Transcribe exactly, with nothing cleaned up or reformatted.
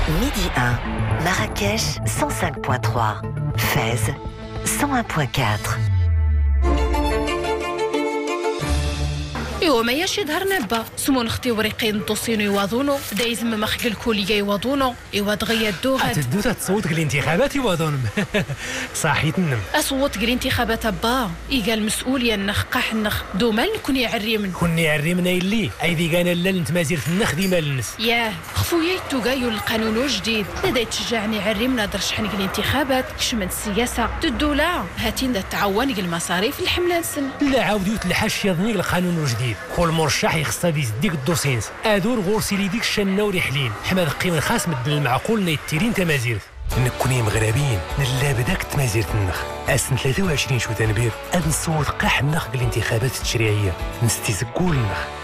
Midi un, Marrakech cent cinq virgule trois, Fès cent un virgule quatre. ايوا ما ياش يظهرنا با سمون اختي وريقين دوسينو يواظونو دايز ما مخك الكوليه يواظونو ايوا دغيا دو غاد تدو تصوت قال انتخابات يواظون صحيت نم اصوت قال انتخابات با اي قال مسؤوليه نخ قاح نخ دو مال نكون يعري من كون يعري من اللي ايدي كان لا انت مازير في النخ ديما الناس ياه خفويا توغايو القانون جديد بدا تشجعني عري من هضر شحال قال الانتخابات كشمن السياسه الدوله هاتين تعاون قال المصاريف الحمله نسن لا عاوديو تلحش يظني القانون الجديد كل مرشح يخصها ديز ديك الدوسينس ادور غورسي لي ديك الشنه وريحلين حماد قيم خاص مد المعقول نيتيرين تمازير نكوني مغربيين نلا بداك تمازير النخ اسن ثلاثة وعشرين شو تنبير اد نصوت قاح النخ بالانتخابات التشريعيه نستي زكول النخ